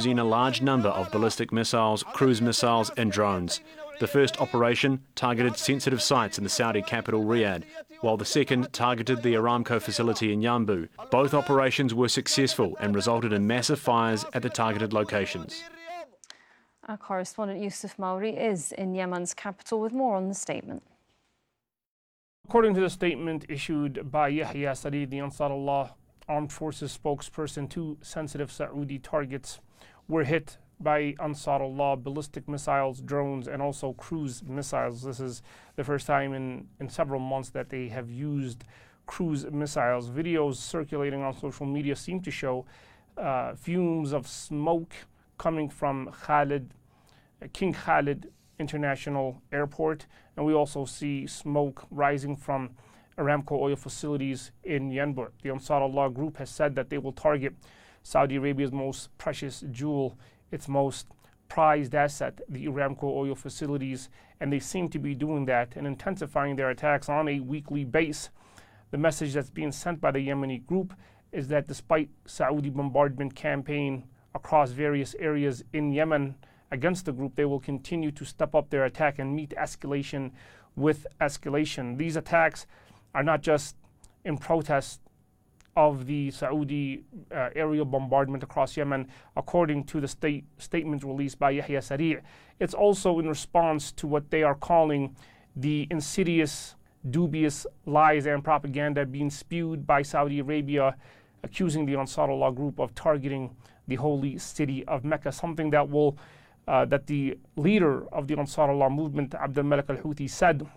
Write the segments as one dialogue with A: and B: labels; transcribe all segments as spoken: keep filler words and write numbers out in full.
A: using a large number of ballistic missiles, cruise missiles and drones. The first operation targeted sensitive sites in the Saudi capital Riyadh, while the second targeted the Aramco facility in Yanbu. Both operations were successful and resulted in massive fires at the targeted locations.
B: Our correspondent Yusuf Mauri is in Yemen's capital with more on the statement.
C: According to the statement issued by Yahya Sari, the Ansarullah Armed Forces spokesperson, two sensitive Saudi targets were hit by Ansarullah ballistic missiles, drones, and also cruise missiles. This is the first time in, in several months that they have used cruise missiles. Videos circulating on social media seem to show uh, fumes of smoke coming from Khalid, King Khalid International Airport, and we also see smoke rising from Aramco oil facilities in Yanbu. The Ansarullah group has said that they will target Saudi Arabia's most precious jewel, its most prized asset, the Aramco oil facilities, and they seem to be doing that and intensifying their attacks on a weekly basis. The message that's being sent by the Yemeni group is that despite Saudi bombardment campaign across various areas in Yemen against the group, they will continue to step up their attack and meet escalation with escalation. These attacks are not just in protest of the Saudi uh, aerial bombardment across Yemen, according to the state statement released by Yahya Sari. It's also in response to what they are calling the insidious, dubious lies and propaganda being spewed by Saudi Arabia, accusing the Ansarullah group of targeting the holy city of Mecca, something that will uh, that the leader of the Ansarullah movement, Abdul Malik al-Houthi, said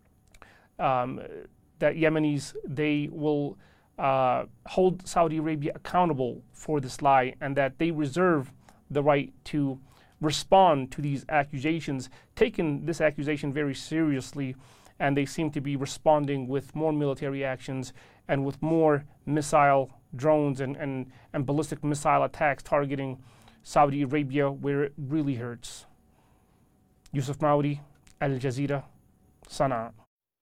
C: um, that Yemenis, they will uh, hold Saudi Arabia accountable for this lie, and that they reserve the right to respond to these accusations, taking this accusation very seriously, and they seem to be responding with more military actions and with more missile drones and, and, and ballistic missile attacks targeting Saudi Arabia where it really hurts. Yusuf Maudi, Al Jazeera, Sana'a.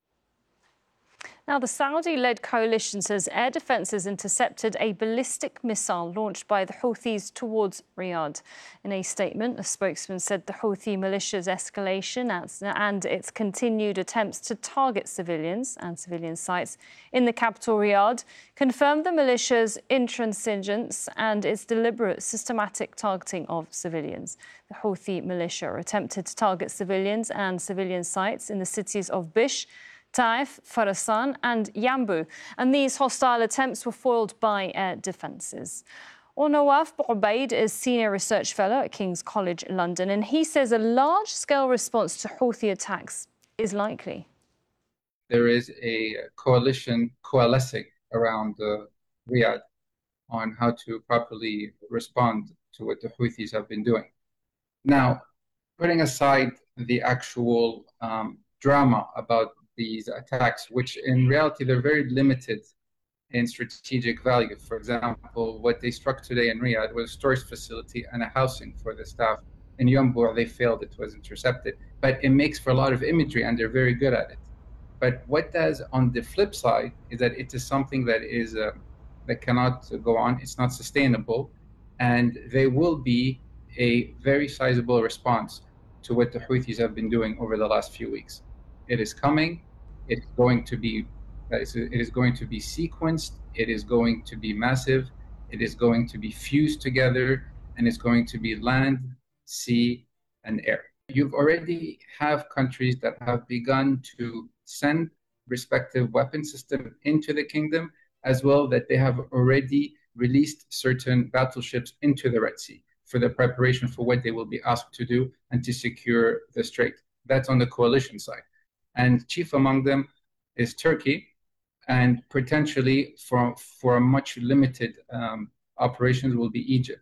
B: Now, the Saudi-led coalition says air defences intercepted a ballistic missile launched by the Houthis towards Riyadh. In a statement, a spokesman said the Houthi militia's escalation and its continued attempts to target civilians and civilian sites in the capital Riyadh confirmed the militia's intransigence and its deliberate, systematic targeting of civilians. The Houthi militia attempted to target civilians and civilian sites in the cities of Bish, Taif, Farasan and Yanbu, and these hostile attempts were foiled by air defences. Nawaf Boubaid is Senior Research Fellow at King's College London, and he says a large-scale response to Houthi attacks is likely.
D: There is a coalition coalescing around uh, Riyadh on how to properly respond to what the Houthis have been doing. Now, putting aside the actual um, drama about these attacks, which in reality they're very limited in strategic value. For example, what they struck today in Riyadh was a storage facility and a housing for the staff. In Yanbu, they failed, it was intercepted. But it makes for a lot of imagery and they're very good at it. But what does on the flip side is that it is something that is uh, that cannot go on, it's not sustainable, and there will be a very sizable response to what the Houthis have been doing over the last few weeks. It is coming. It's going to be. It is going to be sequenced. It is going to be massive. It is going to be fused together, and it's going to be land, sea, and air. You've already have countries that have begun to send respective weapon systems into the kingdom, as well that they have already released certain battleships into the Red Sea for the preparation for what they will be asked to do and to secure the strait. That's on the coalition side. And chief among them is Turkey, and potentially for, for a much limited um, operations will be Egypt.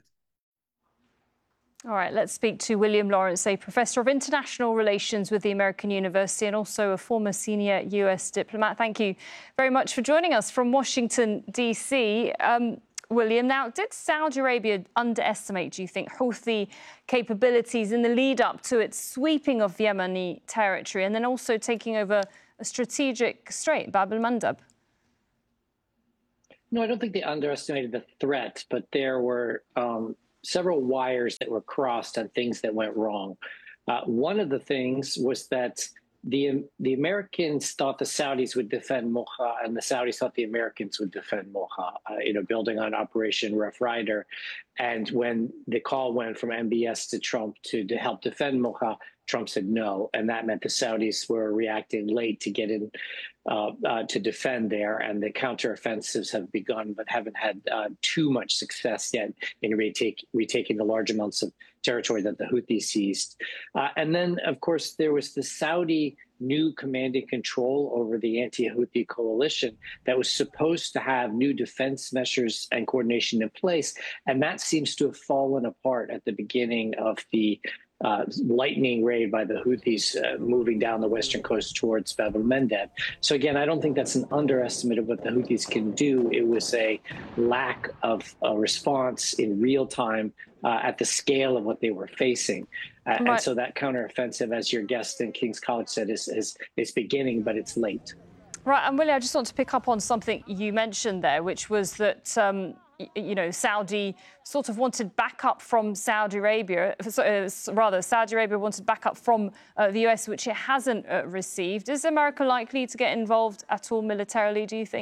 B: All right, let's speak to William Lawrence, a professor of international relations with the American University and also a former senior U S diplomat. Thank you very much for joining us from Washington, D C. Um, William, now, did Saudi Arabia underestimate, do you think, Houthi capabilities in the lead up to its sweeping of Yemeni territory and then also taking over a strategic strait, Bab el-Mandab?
E: No, I don't think they underestimated the threat, but there were um, several wires that were crossed on things that went wrong. Uh, one of the things was that the the Americans thought the Saudis would defend Mocha, and the Saudis thought the Americans would defend Mocha, uh, you know, building on Operation Rough Rider. And when the call went from M B S to Trump to, to help defend Mocha, Trump said no, and that meant the Saudis were reacting late to get in uh, uh, to defend there, and the counteroffensives have begun, but haven't had uh, too much success yet in retake, retaking the large amounts of territory that the Houthis seized. Uh, and then, of course, there was the Saudi new command and control over the anti-Houthi coalition that was supposed to have new defense measures and coordination in place, and that seems to have fallen apart at the beginning of the Uh, lightning raid by the Houthis uh, moving down the western coast towards Bab el-Mandeb. So again, I don't think that's an underestimate of what the Houthis can do. It was a lack of a response in real time uh, at the scale of what they were facing. Uh,
B: right.
E: And so that counteroffensive, as your guest in King's College said, is, is, is beginning, but it's late.
B: Right, and Willie, I just want to pick up on something you mentioned there, which was that um, you know, Saudi sort of wanted backup from Saudi Arabia, uh, rather, Saudi Arabia wanted backup from uh, the U S, which it hasn't uh, received. Is America likely to get involved at all militarily, do you think?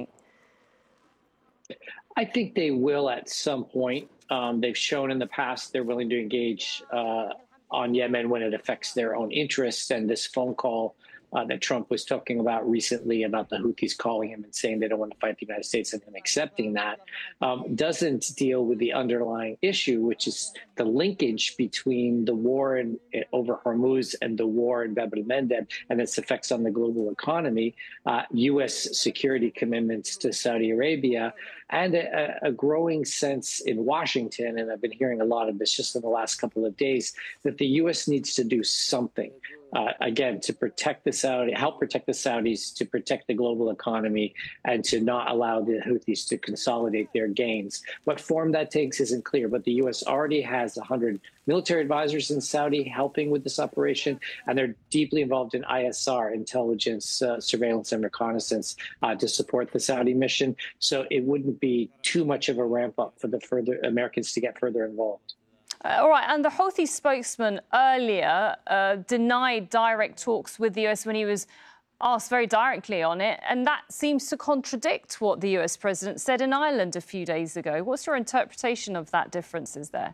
E: I think they will at some point. Um, they've shown in the past they're willing to engage uh, on Yemen when it affects their own interests, and this phone call Uh, that Trump was talking about recently about the Houthis calling him and saying they don't want to fight the United States and him accepting that um, doesn't deal with the underlying issue, which is the linkage between the war in, over Hormuz and the war in Bab el-Mandeb and its effects on the global economy, uh, U S security commitments to Saudi Arabia, and a, a growing sense in Washington, and I've been hearing a lot of this just in the last couple of days, that the U S needs to do something. Uh, again, to protect the Saudi, help protect the Saudis, to protect the global economy, and to not allow the Houthis to consolidate their gains. What form that takes isn't clear, but the U S already has one hundred military advisors in Saudi helping with this operation, and they're deeply involved in I S R, intelligence, uh, surveillance, and reconnaissance uh, to support the Saudi mission. So it wouldn't be too much of a ramp up for the further Americans to get further involved.
B: Uh, all right, and the Houthi spokesman earlier uh, denied direct talks with the U S when he was asked very directly on it, and that seems to contradict what the U S president said in Ireland a few days ago. What's your interpretation of that differences there?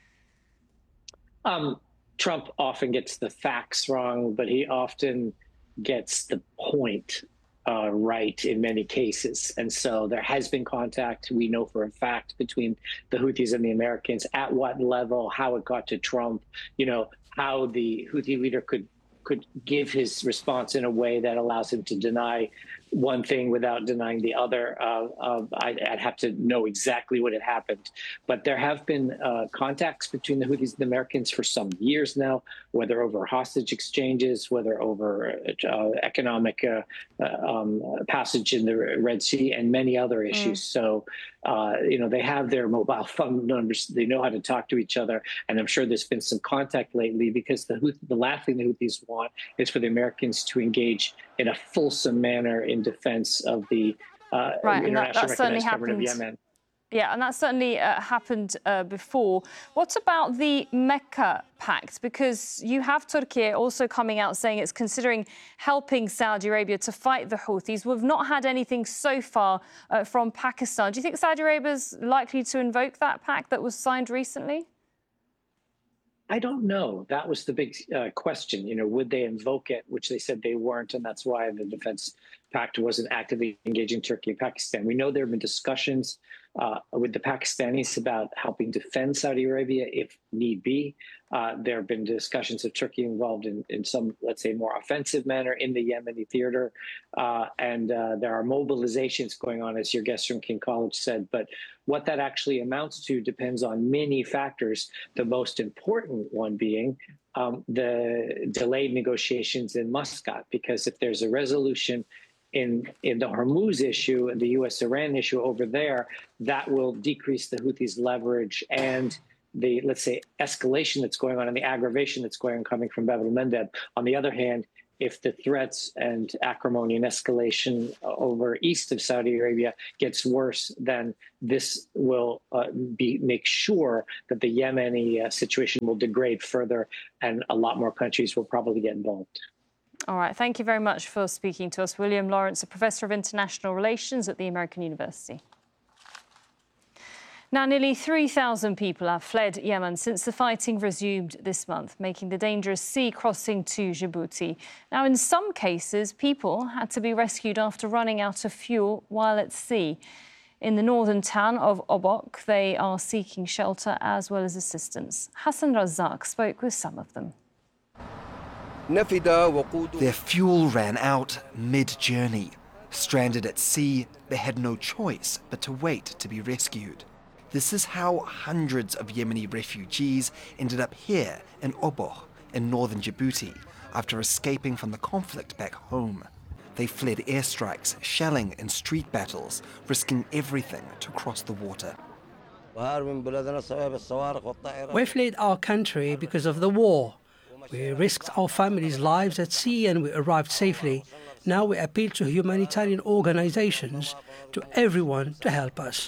E: Um, Trump often gets the facts wrong, but he often gets the point Uh, right in many cases. And so there has been contact, we know for a fact, between the Houthis and the Americans. At what level, how it got to Trump, you know, how the Houthi leader could could give his response in a way that allows him to deny one thing without denying the other. Uh, uh, I'd, I'd have to know exactly what had happened. But there have been uh, contacts between the Houthis and the Americans for some years now, whether over hostage exchanges, whether over uh, economic uh, uh, um, passage in the Red Sea, and many other issues. Mm. So, uh, you know, they have their mobile phone numbers. They know how to talk to each other. And I'm sure there's been some contact lately, because the, Houthi, the last thing the Houthis want is for the Americans to engage in a fulsome manner in defense of the uh,
B: right,
E: international
B: that, that
E: recognized government of Yemen.
B: Yeah, and that certainly uh, happened uh, before. What about the Mecca Pact? Because you have Turkey also coming out saying it's considering helping Saudi Arabia to fight the Houthis. We've not had anything so far uh, from Pakistan. Do you think Saudi Arabia is likely to invoke that pact that was signed recently?
E: I don't know. That was the big uh, question. You know, would they invoke it, which they said they weren't, and that's why the Defense Pact wasn't actively engaging Turkey and Pakistan. We know there have been discussions uh, with the Pakistanis about helping defend Saudi Arabia if need be. Uh, there have been discussions of Turkey involved in, in some, let's say, more offensive manner in the Yemeni theater. Uh, and uh, there are mobilizations going on, as your guest from King College said. But what that actually amounts to depends on many factors, the most important one being um, the delayed negotiations in Muscat. Because if there's a resolution in, in the Hormuz issue and the U S Iran issue over there, that will decrease the Houthis' leverage and the, let's say, escalation that's going on and the aggravation that's going on coming from Bab el-Mandeb. On the other hand, if the threats and acrimony and escalation over east of Saudi Arabia gets worse, then this will uh, be make sure that the Yemeni uh, situation will degrade further, and a lot more countries will probably get involved.
B: All right, thank you very much for speaking to us, William Lawrence, a Professor of International Relations at the American University. Now, nearly three thousand people have fled Yemen since the fighting resumed this month, making the dangerous sea crossing to Djibouti. Now, in some cases, people had to be rescued after running out of fuel while at sea. In the northern town of Obok, they are seeking shelter as well as assistance. Hassan Razak spoke with some of them.
F: Their fuel ran out mid-journey. Stranded at sea, they had no choice but to wait to be rescued. This is how hundreds of Yemeni refugees ended up here in Obok, in northern Djibouti, after escaping from the conflict back home. They fled airstrikes, shelling, and street battles, risking everything to cross the water.
G: We fled our country because of the war. We risked our families' lives at sea and we arrived safely. Now we appeal to humanitarian organizations, to everyone to help us.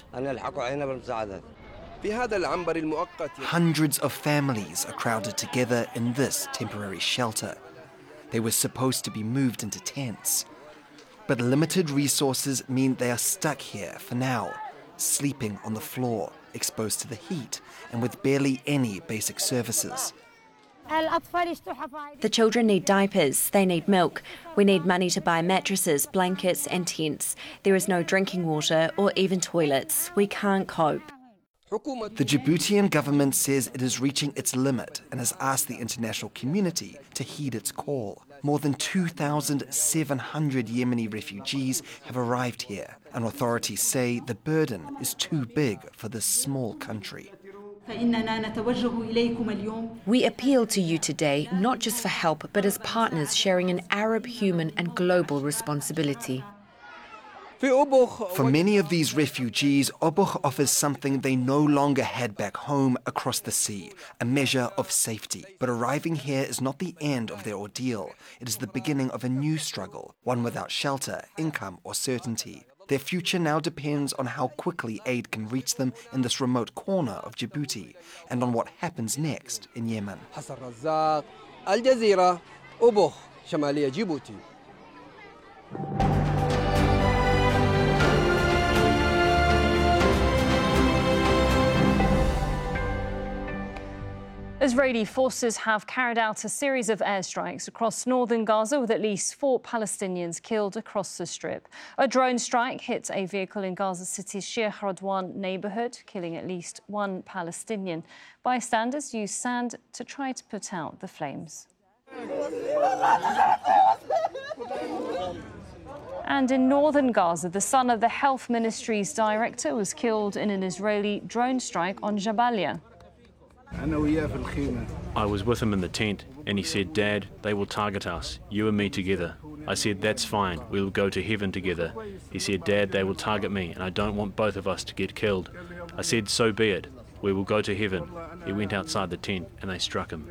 F: Hundreds of families are crowded together in this temporary shelter. They were supposed to be moved into tents. But limited resources mean they are stuck here for now, sleeping on the floor, exposed to the heat, and with barely any basic services.
H: The children need diapers, they need milk. We need money to buy mattresses, blankets and tents. There is no drinking water or even toilets. We can't cope.
F: The Djiboutian government says it is reaching its limit and has asked the international community to heed its call. More than two thousand seven hundred Yemeni refugees have arrived here, and authorities say the burden is too big for this small country.
H: We appeal to you today, not just for help, but as partners sharing an Arab, human and global responsibility.
F: For many of these refugees, Obok offers something they no longer had back home across the sea, a measure of safety. But arriving here is not the end of their ordeal. It is the beginning of a new struggle, one without shelter, income or certainty. Their future now depends on how quickly aid can reach them in this remote corner of Djibouti and on what happens next in Yemen.
I: Hassan Razak, Al Jazeera, Obok, Shamaliya Djibouti.
B: Israeli forces have carried out a series of airstrikes across northern Gaza with at least four Palestinians killed across the Strip. A drone strike hit a vehicle in Gaza City's Sheikh Radwan neighbourhood, killing at least one Palestinian. Bystanders used sand to try to put out the flames. And in northern Gaza, the son of the Health Ministry's director was killed in an Israeli drone strike on Jabalia.
A: I was with him in the tent, and he said, "Dad, they will target us, you and me together." I said, "That's fine, we will go to heaven together." He said, "Dad, they will target me, and I don't want both of us to get killed." I said, "So be it, we will go to heaven." He went outside the tent, and they struck him.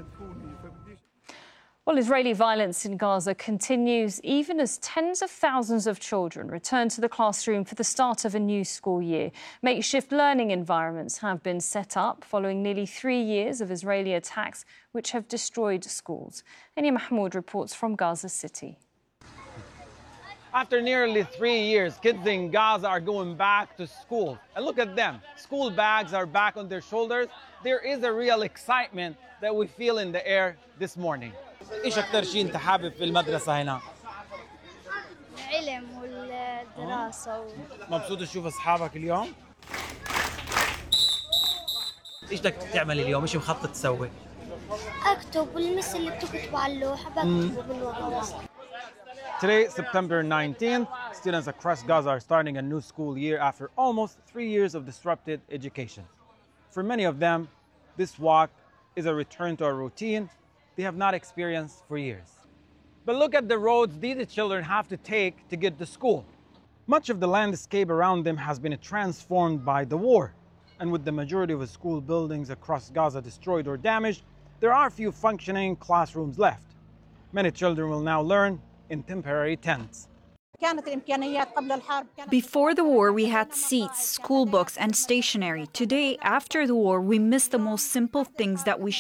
B: Well, Israeli violence in Gaza continues even as tens of thousands of children return to the classroom for the start of a new school year. Makeshift learning environments have been set up following nearly three years of Israeli attacks which have destroyed schools. Enya Mahmoud reports from Gaza City.
J: After nearly three years, kids in Gaza are going back to school. And look at them. School bags are back on their shoulders. There is a real excitement that we feel in the air this morning.
K: ايش اكثر شيء انت حابب في المدرسه هنا؟
L: العلم والدراسه.
K: مبسوط تشوف اصحابك اليوم؟ ايش بدك تعمل اليوم؟ ايش مخطط تسوي؟
L: اكتب والمس اللي بتكتبوا على اللوحه بكتبه بالورقه.
J: Today, September nineteenth, students across Gaza are starting a new school year after almost three years of disrupted education. For many of them, this walk is a return to a routine they have not experienced for years. But look at the roads these children have to take to get to school. Much of the landscape around them has been transformed by the war. And with the majority of the school buildings across Gaza destroyed or damaged, there are few functioning classrooms left. Many children will now learn in temporary tents.
M: Before the war, we had seats, school books, and stationery. Today, after the war, we miss the most simple things that we